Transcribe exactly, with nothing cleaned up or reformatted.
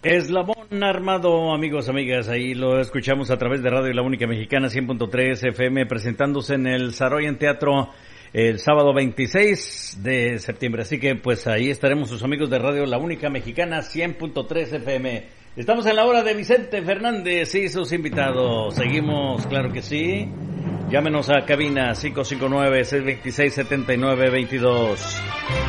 Eslabón Armado, amigos, amigas, ahí lo escuchamos a través de Radio La Única Mexicana cien punto tres F M, presentándose en el Saroyan Teatro el sábado veintiséis de septiembre. Así que pues ahí estaremos sus amigos de Radio La Única Mexicana cien punto tres F M. Estamos en la hora de Vicente Fernández y sus invitados. Seguimos, claro que sí. Llámenos a cabina cinco cinco nueve, seis dos seis, siete nueve dos dos.